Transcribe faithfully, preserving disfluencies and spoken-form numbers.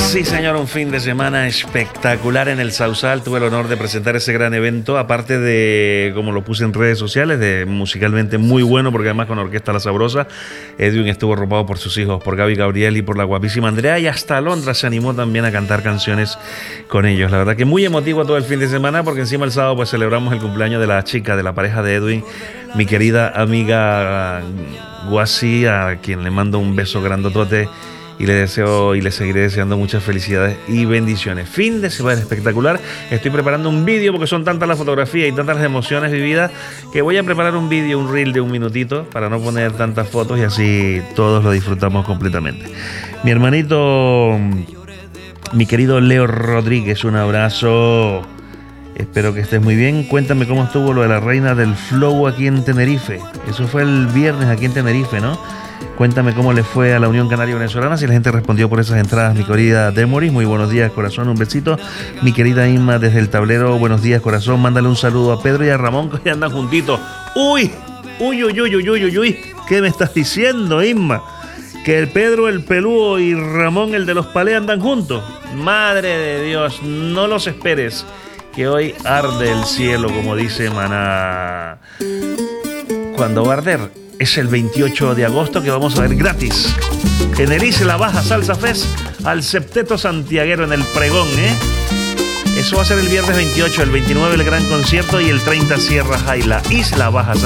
Sí, señor, un fin de semana espectacular en el Sausal. Tuve el honor de presentar ese gran evento, aparte de, como lo puse en redes sociales, de musicalmente muy bueno, porque además con Orquesta La Sabrosa, Edwin estuvo arropado por sus hijos, por Gaby Gabriel y por la guapísima Andrea, y hasta Alondra se animó también a cantar canciones con ellos. La verdad que muy emotivo todo el fin de semana, porque encima el sábado pues celebramos el cumpleaños de la chica, de la pareja de Edwin, mi querida amiga Guasi, a quien le mando un beso grandotote. Y le deseo y le seguiré deseando muchas felicidades y bendiciones. Fin de semana espectacular. Estoy preparando un vídeo porque son tantas las fotografías y tantas las emociones vividas que voy a preparar un vídeo, un reel de un minutito para no poner tantas fotos y así todos lo disfrutamos completamente. Mi hermanito, mi querido Leo Rodríguez, un abrazo. Espero que estés muy bien. Cuéntame cómo estuvo lo de la reina del flow aquí en Tenerife. Eso fue el viernes aquí en Tenerife, ¿no? Cuéntame cómo le fue a la Unión Canaria Venezolana, si la gente respondió por esas entradas. Mi querida Demoris, muy buenos días, corazón, un besito. Mi querida Inma desde el tablero, buenos días, corazón. Mándale un saludo a Pedro y a Ramón, que andan juntitos. ¡Uy! ¡Uy, uy, uy, uy, uy, uy! ¿Qué me estás diciendo, Inma? ¿Que el Pedro, el pelúo y Ramón, el de los palés, andan juntos? Madre de Dios, no los esperes, que hoy arde el cielo, como dice Maná. ¿Cuándo va a arder? Es el veintiocho de agosto, que vamos a ver gratis en el Isla Baja Salsa Fest al Septeto Santiaguero en el Pregón, ¿eh? Eso va a ser el viernes veintiocho, el veintinueve el gran concierto y el treinta Sierra Jaila, Isla Baja Salsa